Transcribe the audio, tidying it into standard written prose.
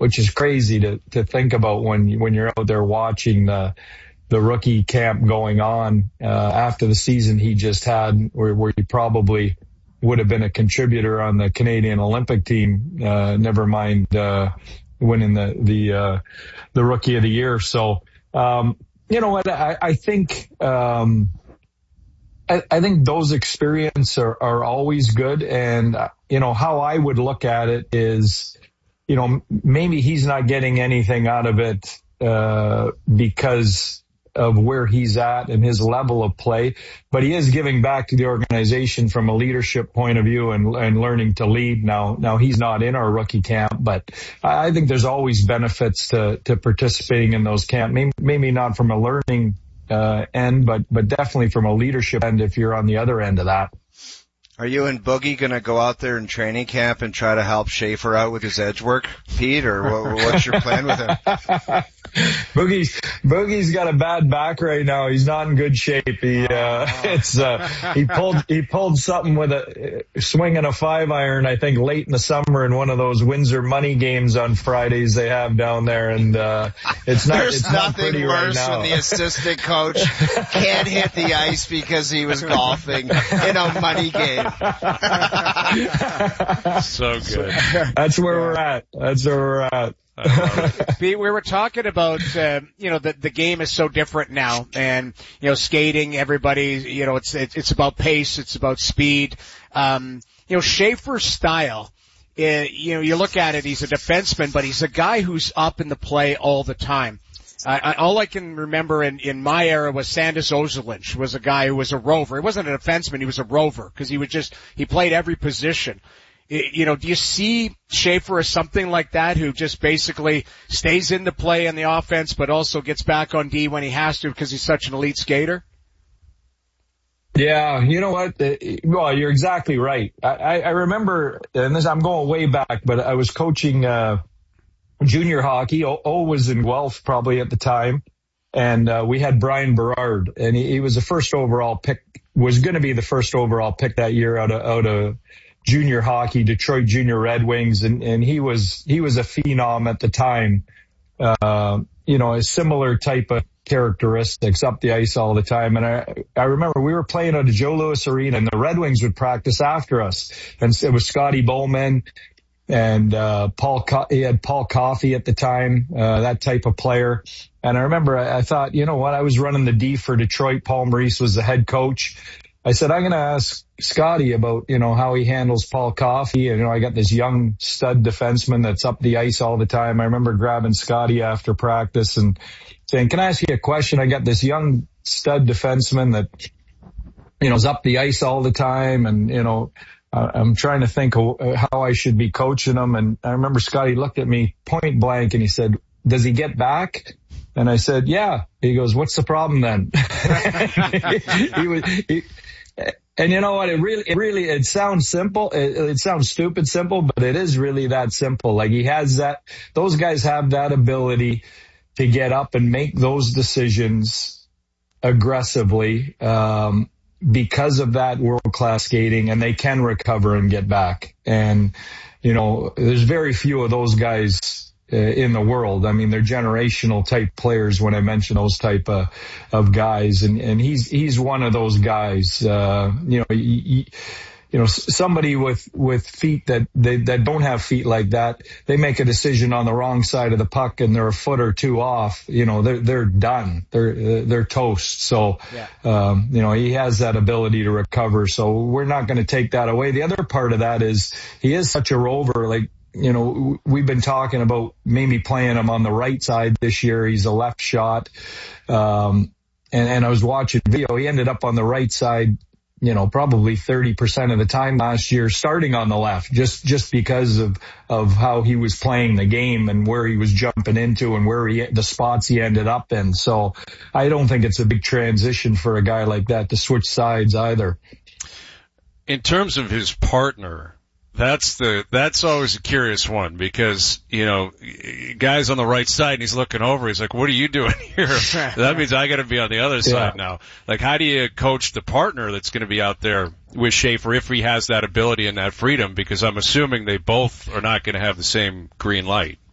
which is crazy to think about when you're out there watching the rookie camp going on after the season he just had, where he probably would have been a contributor on the Canadian Olympic team, never mind winning the Rookie of the Year. So, you know what, I think I think those experiences are always good. And, you know, how I would look at it is, you know, maybe he's not getting anything out of it because of where he's at and his level of play, but he is giving back to the organization from a leadership point of view and learning to lead. Now he's not in our rookie camp, but I think there's always benefits to participating in those camps. Maybe not from a learning end, but definitely from a leadership end if you're on the other end of that. Are you and Boogie going to go out there in training camp and try to help Schaefer out with his edge work, Pete, or what's your plan with him? Boogie's got a bad back right now. He's not in good shape. He pulled something with a swinging a 5-iron, I think, late in the summer in one of those Windsor money games on Fridays they have down there, and it's not. There's it's nothing not pretty worse right now. when the assistant coach can't hit the ice because he was golfing in a money game. So good. That's where we're at. That's where we're at. Pete, we were talking about, you know, the game is so different now, and, you know, skating, everybody, you know, it's about pace, it's about speed. You know, Schaefer's style, you know, you look at it, he's a defenseman, but he's a guy who's up in the play all the time. All I can remember in my era was Sandis Ozelinch was a guy who was a rover. He wasn't a defenseman, he was a rover, because he played every position. You know, do you see Schaefer as something like that, who just basically stays in the play in the offense, but also gets back on D when he has to because he's such an elite skater? Yeah, you know what? Well, you're exactly right. I remember, and I'm going way back, but I was coaching junior hockey. O was in Guelph probably at the time, and we had Brian Berard, and he was the first overall pick, was going to be the first overall pick that year out of junior hockey, Detroit Junior Red Wings, and he was a phenom at the time. You know, a similar type of characteristics, up the ice all the time. And I remember we were playing at the Joe Louis Arena, and the Red Wings would practice after us. And it was Scotty Bowman and he had Paul Coffey at the time, that type of player. And I remember I thought, you know what, I was running the D for Detroit. Paul Maurice was the head coach. I said, I'm going to ask Scotty about, you know, how he handles Paul Coffey. And, you know, I got this young stud defenseman that's up the ice all the time. I remember grabbing Scotty after practice and saying, can I ask you a question? I got this young stud defenseman that, you know, is up the ice all the time. And, you know, I'm trying to think of how I should be coaching him. And I remember Scotty looked at me point blank and he said, does he get back? And I said, yeah. He goes, what's the problem then? And you know what? It sounds simple. It sounds stupid simple, but it is really that simple. Like he has that, those guys have that ability to get up and make those decisions aggressively, because of that world-class skating, and they can recover and get back. And, you know, there's very few of those guys in the world. I mean, they're generational type players when I mention those type of guys. And he's one of those guys, you know, somebody with feet that don't have feet like that, they make a decision on the wrong side of the puck and they're a foot or two off, you know, they're done. They're toast. So, you know, he has that ability to recover. So we're not going to take that away. The other part of that is he is such a rover. Like, you know, we've been talking about maybe playing him on the right side this year. He's a left shot. And I was watching video. He ended up on the right side, you know, probably 30% of the time last year, starting on the left, just because of how he was playing the game and where he was jumping into and the spots he ended up in. So I don't think it's a big transition for a guy like that to switch sides either. In terms of his partner, that's always a curious one, because, you know, guy's on the right side and he's looking over. He's like, what are you doing here? That means I got to be on the other side now. Like, how do you coach the partner that's going to be out there with Schaefer if he has that ability and that freedom? Because I'm assuming they both are not going to have the same green light.